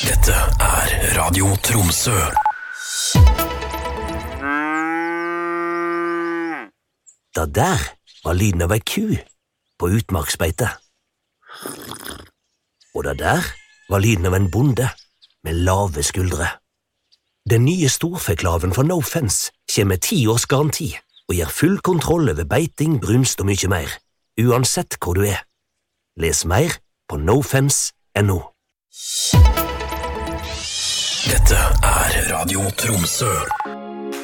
Dette Radio Tromsø. Det der var lyden av ei ku på utmarksbeite. Og det der var lyden av en bonde med lave skuldre. Den nye storfeklaven fra No Fence kommer med 10 års garanti og gir full kontroll over beiting, brunst og mye mer, uansett hvor du er. Les mer på nofence.no. Dette Radio Tromsø.